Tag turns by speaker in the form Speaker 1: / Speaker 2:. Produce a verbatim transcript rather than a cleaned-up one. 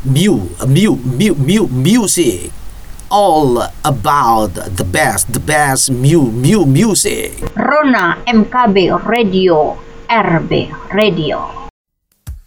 Speaker 1: Mu, mu, mu, mu, music. All about the best, the best mu, mu, music.
Speaker 2: Rona M K B Radio, R B Radio.